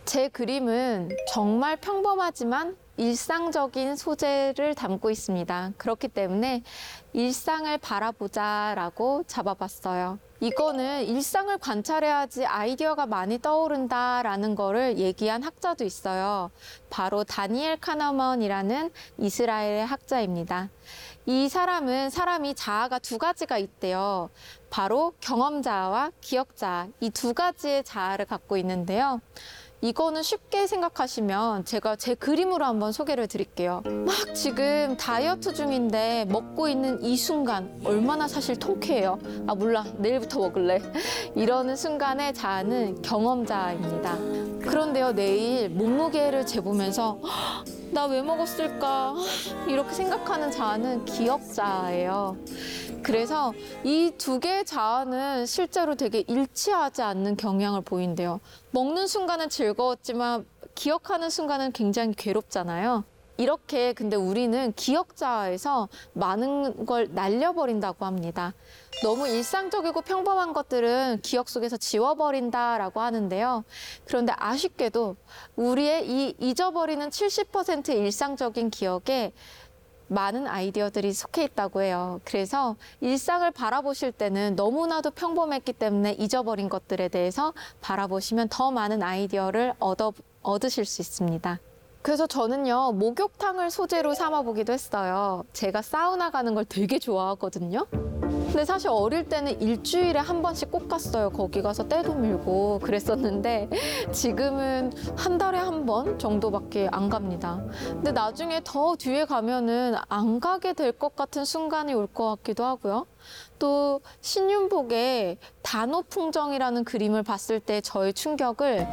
제 그림은 정말 평범하지만 일상적인 소재를 담고 있습니다. 그렇기 때문에 일상을 바라보자라고 잡아봤어요. 이거는 일상을 관찰해야지 아이디어가 많이 떠오른다라는 거를 얘기한 학자도 있어요. 바로 다니엘 카너먼이라는 이스라엘의 학자입니다. 이 사람은 사람이 자아가 두 가지가 있대요. 바로 경험자와 기억자, 이 두 가지의 자아를 갖고 있는데요. 이거는 쉽게 생각하시면 제가 제 그림으로 한번 소개를 드릴게요. 막 지금 다이어트 중인데 먹고 있는 이 순간 얼마나 사실 통쾌해요. 아 몰라, 내일부터 먹을래. 이러는 순간의 자아는 경험자입니다. 그런데요, 내일 몸무게를 재보면서 나 왜 먹었을까 이렇게 생각하는 자아는 기억자예요. 그래서 이 두 개의 자아는 실제로 되게 일치하지 않는 경향을 보인대요. 먹는 순간은 즐거웠지만 기억하는 순간은 굉장히 괴롭잖아요. 이렇게 근데 우리는 기억자에서 많은 걸 날려버린다고 합니다. 너무 일상적이고 평범한 것들은 기억 속에서 지워버린다라고 하는데요. 그런데 아쉽게도 우리의 이 잊어버리는 70%의 일상적인 기억에 많은 아이디어들이 속해 있다고 해요. 그래서 일상을 바라보실 때는 너무나도 평범했기 때문에 잊어버린 것들에 대해서 바라보시면 더 많은 아이디어를 얻으실 수 있습니다. 그래서 저는요, 목욕탕을 소재로 삼아보기도 했어요. 제가 사우나 가는 걸 되게 좋아하거든요. 근데 사실 어릴 때는 일주일에 한 번씩 꼭 갔어요. 거기 가서 때도 밀고 그랬었는데 지금은 한 달에 한 번 정도밖에 안 갑니다. 근데 나중에 더 뒤에 가면은 안 가게 될 것 같은 순간이 올 것 같기도 하고요. 또 신윤복의 단오풍정이라는 그림을 봤을 때 저의 충격을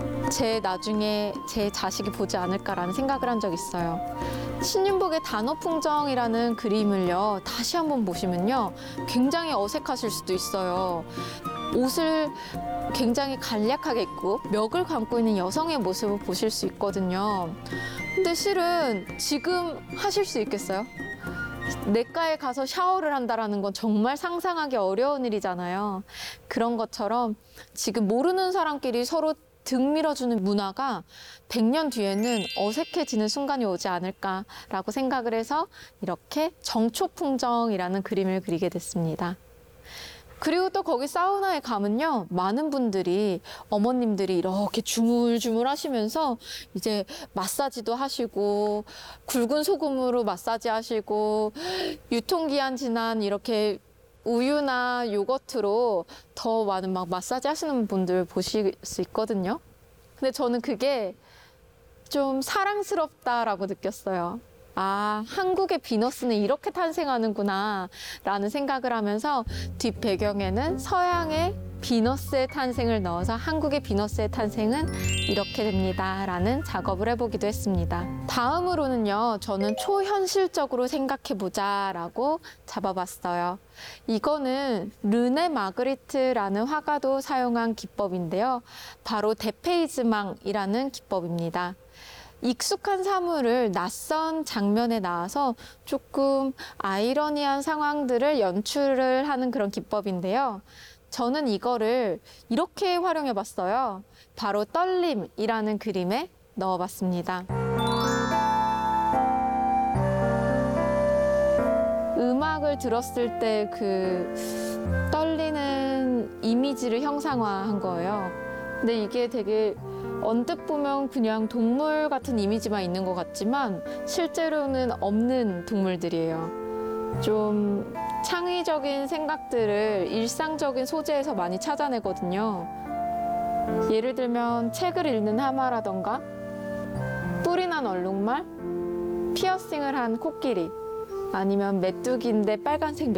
나중에 제 자식이 보지 않을까라는 생각을 한 적 있어요. 신윤복의 단오풍정이라는 그림을요, 다시 한번 보시면요, 굉장히 어색하실 수도 있어요. 옷을 굉장히 간략하게 입고 멱을 감고 있는 여성의 모습을 보실 수 있거든요. 근데 실은 지금 하실 수 있겠어요? 내과에 가서 샤워를 한다라는 건 정말 상상하기 어려운 일이잖아요. 그런 것처럼 지금 모르는 사람끼리 서로 등 밀어주는 문화가 100년 뒤에는 어색해지는 순간이 오지 않을까라고 생각을 해서 이렇게 정초풍정이라는 그림을 그리게 됐습니다. 그리고 또 거기 사우나에 가면요, 많은 분들이, 어머님들이 이렇게 주물주물 하시면서 이제 마사지도 하시고, 굵은 소금으로 마사지 하시고, 유통기한 지난 이렇게 우유나 요거트로 더 많은 막 마사지 하시는 분들 보실 수 있거든요. 근데 저는 그게 좀 사랑스럽다라고 느꼈어요. 아, 한국의 비너스는 이렇게 탄생하는구나 라는 생각을 하면서 뒷 배경에는 서양의 비너스의 탄생을 넣어서 한국의 비너스의 탄생은 이렇게 됩니다 라는 작업을 해보기도 했습니다. 다음으로는요, 저는 초현실적으로 생각해보자 라고 잡아봤어요. 이거는 르네 마그리트라는 화가도 사용한 기법인데요. 바로 데페이즈망이라는 기법입니다. 익숙한 사물을 낯선 장면에 나와서 조금 아이러니한 상황들을 연출을 하는 그런 기법인데요. 저는 이거를 이렇게 활용해 봤어요. 바로 떨림이라는 그림에 넣어봤습니다. 음악을 들었을 때 그 떨리는 이미지를 형상화한 거예요. 근데 이게 되게 언뜻 보면 그냥 동물 같은 이미지만 있는 것 같지만 실제로는 없는 동물들이에요. 좀 창의적인 생각들을 일상적인 소재에서 많이 찾아내거든요. 예를 들면 책을 읽는 하마라던가 뿔이 난 얼룩말, 피어싱을 한 코끼리, 아니면 메뚜기인데 빨간색